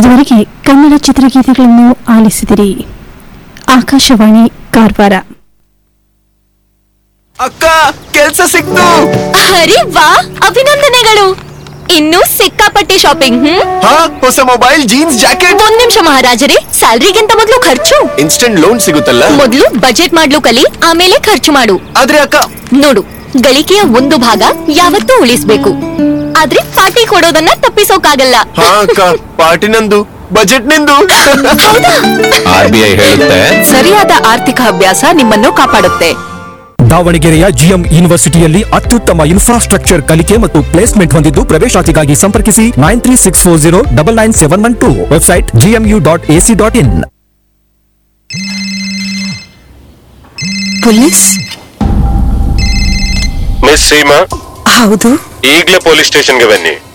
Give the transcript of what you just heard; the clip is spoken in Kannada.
ಇದುವರೆಗೆ ಕನ್ನಡ ಚಿತ್ರಗೀತೆಗಳನ್ನು ಆಲಿಸಿದಿರಿ. ಆಕಾಶವಾಣಿ ಕಾರವಾರ. ಅಕ್ಕ, ಕೆಲ್ಸ ಸಿಕ್ತು. ಅರೆ ವಾ, ಅಭಿನಂದನೆಗಳು. ಇನ್ನು ಸಿಕ್ಕಾಪಟ್ಟೆ ಶಾಪಿಂಗ್. ಹೊಸ ಮೊಬೈಲ್, ಜೀನ್ಸ್, ಜಾಕೆಟ್. ಒಂದ್ ನಿಮಿಷ ಮಹಾರಾಜರೇ, ಸ್ಯಾಲ್ರಿಗಿಂತ ಮೊದಲು ಖರ್ಚು. ಇನ್ಸ್ಟೆಂಟ್ ಲೋನ್ ಸಿಗುತ್ತಲ್ಲ. ಮೊದಲು ಬಜೆಟ್ ಮಾಡ್ಲು ಕಲಿ, ಆಮೇಲೆ ಖರ್ಚು ಮಾಡು. ಆದ್ರೆ ಅಕ್ಕ, ನೋಡು, ಗಳಿಕೆಯ ಒಂದು ಭಾಗ ಯಾವತ್ತೂ ಉಳಿಸ್ಬೇಕು, ಆದ್ರೆ ಪಾರ್ಟಿ ಕೊಡೋದನ್ನ ತಪ್ಪಿಸೋಕಾಗಲ್ಲ. ಅಕ್ಕ, ಪಾರ್ಟಿ ನಂದು, ಬಜೆಟ್ ನಿಂದು. RBI ಹೇಳುತ್ತೆ, ಸರಿಯಾದ ಆರ್ಥಿಕ ಅಭ್ಯಾಸ ನಿಮ್ಮನ್ನು ಕಾಪಾಡುತ್ತೆ. ದಾವಣಗೆರೆಯ ಜಿಎಂ ಯೂನಿವರ್ಸಿಟಿಯಲ್ಲಿ ಅತ್ಯುತ್ತಮ ಇನ್ಫ್ರಾಸ್ಟ್ರಕ್ಚರ್ ಕಲಿಕೆ ಮತ್ತು ಪ್ಲೇಸ್ಮೆಂಟ್ ಹೊಂದಿದ್ದು ಪ್ರವೇಶಾತಿಗಾಗಿ ಸಂಪರ್ಕಿಸಿ 9364099712. Website gmu.ac.in. Police? Miss Seema, ಹೌದು. ಈಗಲೇ ಪೊಲೀಸ್ ಸ್ಟೇಷನ್ಗೆ ಬನ್ನಿ.